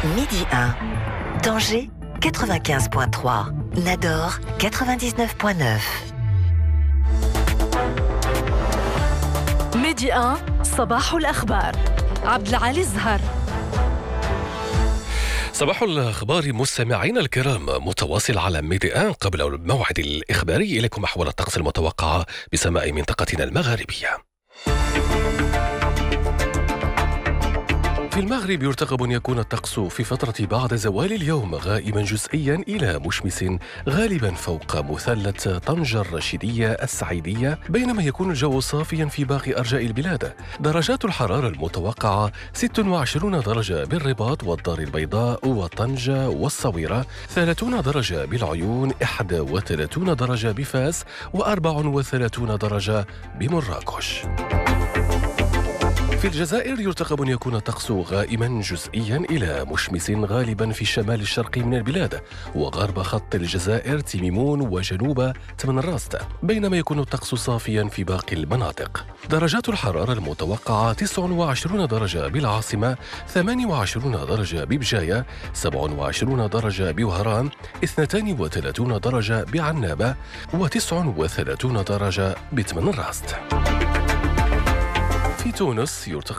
Midi 1. Tanger, 95.3. Nador, 99.9. ميدي 1 صباح الأخبار. عبد العالي الزهر. صباح الأخبار مستمعين الكرام، متواصل على ميدي 1 قبل الموعد الإخباري إليكم أحوال الطقس المتوقعة بسماء منطقتنا المغاربية. في المغرب يرتقب أن يكون الطقس في فترة بعد زوال اليوم غائما جزئيا إلى مشمس غالبا فوق مثلث طنجة الرشيدية السعيدية، بينما يكون الجو صافيا في باقي أرجاء البلاد. درجات الحرارة المتوقعة 26 درجة بالرباط والدار البيضاء وطنجة والصويرة، 30 درجة بالعيون، 31 درجة بفاس، و34 درجة بمراكش. في الجزائر يرتقب أن يكون الطقس غائما جزئيا إلى مشمس غالبا في الشمال الشرقي من البلاد وغرب خط الجزائر تيميمون وجنوب تمنراست، بينما يكون الطقس صافيا في باقي المناطق. درجات الحرارة المتوقعة 29 درجة بالعاصمة، 28 درجة ببجاية، 27 درجة بوهران، 32 درجة بعنابة، و39 درجة بتمنراست. في تونس يرتقب